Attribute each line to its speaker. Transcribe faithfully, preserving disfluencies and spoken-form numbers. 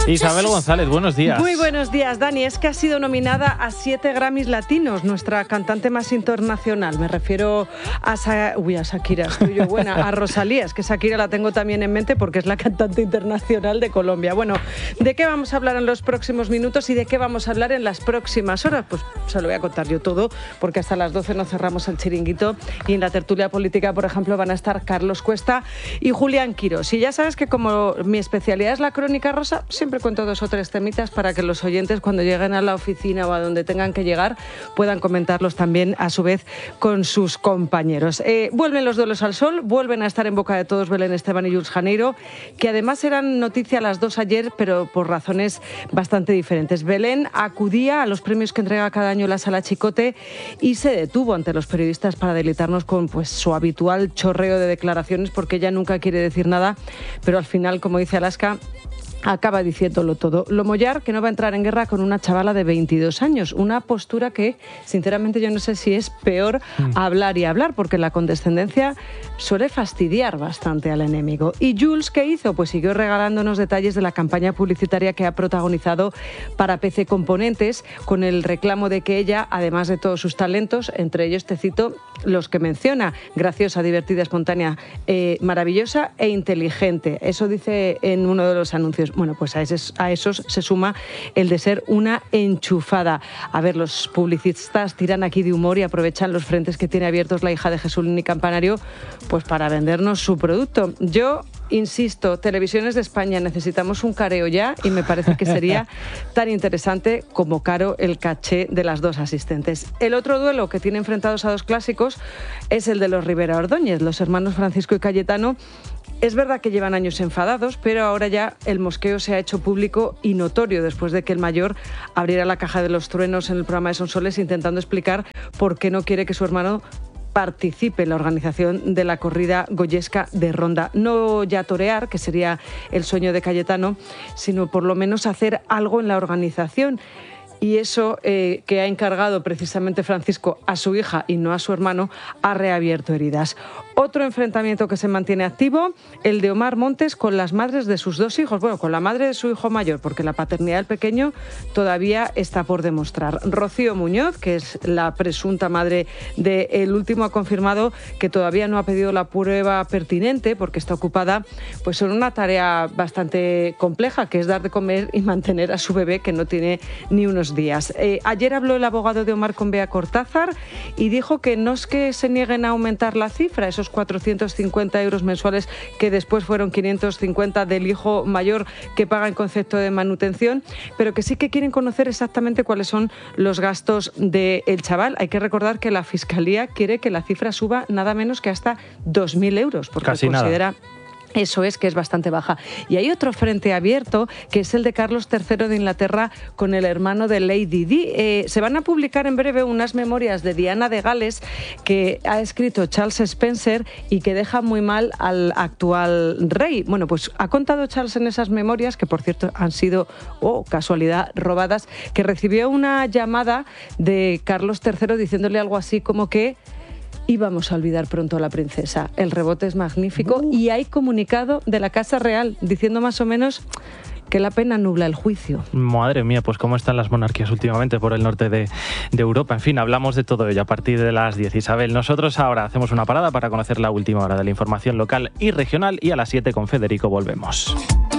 Speaker 1: Isabel González, buenos días.
Speaker 2: Muy buenos días, Dani. Es que ha sido nominada a siete Grammys latinos, nuestra cantante más internacional. Me refiero a, Sa- Uy, a Shakira, estoy yo buena, a Rosalía. Es que Shakira la tengo también en mente porque es la cantante internacional de Colombia. Bueno, ¿de qué vamos a hablar en los próximos minutos y de qué vamos a hablar en las próximas horas? Pues se lo voy a contar yo todo, porque hasta las doce no cerramos el chiringuito y en la tertulia política, por ejemplo, van a estar Carlos Cuesta y Julián Quirós. Y ya sabes que como mi especialidad es la crónica rosa, siempre cuento dos o tres temitas para que los oyentes, cuando lleguen a la oficina o a donde tengan que llegar, puedan comentarlos también a su vez con sus compañeros. Eh, vuelven los duelos al sol, vuelven a estar en boca de todos Belén Esteban y Jules Janeiro, que además eran noticia las dos ayer, pero por razones bastante diferentes. Belén acudía a los premios que entrega cada año la Sala Chicote y se detuvo ante los periodistas para deleitarnos con pues, su habitual chorreo de declaraciones, porque ella nunca quiere decir nada, pero al final, como dice Alaska, acaba diciéndolo todo. Lo mollar que no va a entrar en guerra con una chavala de veintidós años, una postura que, sinceramente, yo no sé si es peor mm. hablar y hablar, porque la condescendencia suele fastidiar bastante al enemigo. ¿Y Jules qué hizo? Pues siguió regalándonos detalles de la campaña publicitaria que ha protagonizado para P C Componentes, con el reclamo de que ella, además de todos sus talentos, entre ellos te cito los que menciona: graciosa, divertida, espontánea, eh, maravillosa e inteligente. Eso dice en uno de los anuncios. Bueno, pues a esos, a esos se suma el de ser una enchufada. A ver, los publicistas tiran aquí de humor y aprovechan los frentes que tiene abiertos la hija de Jesulín y Campanario pues para vendernos su producto. Yo insisto, Televisiones de España, necesitamos un careo ya, y me parece que sería tan interesante como caro el caché de las dos asistentes. El otro duelo que tiene enfrentados a dos clásicos es el de los Rivera Ordóñez, los hermanos Francisco y Cayetano. Es verdad que llevan años enfadados, pero ahora ya el mosqueo se ha hecho público y notorio después de que el mayor abriera la caja de los truenos en el programa de Sonsoles intentando explicar por qué no quiere que su hermano participe en la organización de la corrida goyesca de Ronda. No ya torear, que sería el sueño de Cayetano, sino por lo menos hacer algo en la organización. Y eso eh, que ha encargado precisamente Francisco a su hija y no a su hermano, ha reabierto heridas. Otro enfrentamiento que se mantiene activo, el de Omar Montes con las madres de sus dos hijos. Bueno, con la madre de su hijo mayor, porque la paternidad del pequeño todavía está por demostrar. Rocío Muñoz, que es la presunta madre del último, ha confirmado que todavía no ha pedido la prueba pertinente porque está ocupada pues en una tarea bastante compleja, que es dar de comer y mantener a su bebé, que no tiene ni unos días. Eh, ayer habló el abogado de Omar con Bea Cortázar y dijo que no es que se nieguen a aumentar la cifra, esos cuatrocientos cincuenta euros mensuales que después fueron quinientos cincuenta del hijo mayor que paga en concepto de manutención, pero que sí que quieren conocer exactamente cuáles son los gastos del chaval. Hay que recordar que la Fiscalía quiere que la cifra suba nada menos que hasta dos mil euros, porque
Speaker 1: Casi
Speaker 2: considera...
Speaker 1: nada.
Speaker 2: Eso es, que es bastante baja. Y hay otro frente abierto, que es el de Carlos tercero de Inglaterra con el hermano de Lady Di. Eh, se van a publicar en breve unas memorias de Diana de Gales que ha escrito Charles Spencer y que deja muy mal al actual rey. Bueno, pues ha contado Charles en esas memorias, que por cierto han sido, oh, casualidad, robadas, que recibió una llamada de Carlos tercero diciéndole algo así como que íbamos a olvidar pronto a la princesa. El rebote es magnífico uh. y hay comunicado de la Casa Real diciendo más o menos que la pena nubla el juicio.
Speaker 1: Madre mía, pues cómo están las monarquías últimamente por el norte de, de Europa. En fin, hablamos de todo ello a partir de las diez. Isabel, nosotros ahora hacemos una parada para conocer la última hora de la información local y regional y a las siete con Federico volvemos.